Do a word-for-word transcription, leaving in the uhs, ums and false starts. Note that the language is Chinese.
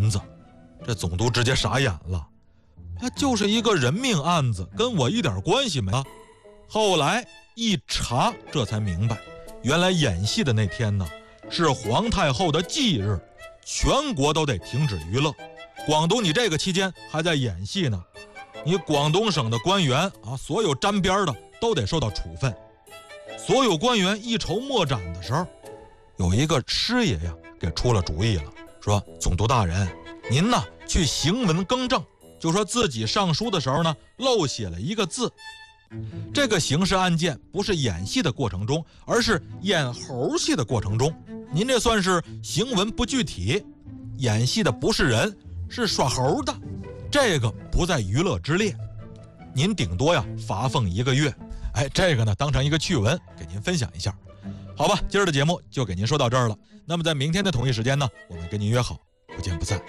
银子。这总督直接傻眼了，他就是一个人命案子，跟我一点关系没有。后来一查，这才明白，原来演戏的那天呢是皇太后的忌日，全国都得停止娱乐。广东你这个期间还在演戏呢，你广东省的官员啊，所有沾边的都得受到处分。所有官员一筹莫展的时候，有一个师爷呀给出了主意了，说总督大人，您呢去行文更正，就说自己上书的时候呢漏写了一个字。这个刑事案件不是演戏的过程中，而是演猴戏的过程中，您这算是行文不具体，演戏的不是人，是耍猴的，这个不在娱乐之列，您顶多呀罚俸一个月。哎，这个呢当成一个趣闻给您分享一下。好吧，今儿的节目就给您说到这儿了。那么在明天的同一时间呢，我们跟您约好不见不散。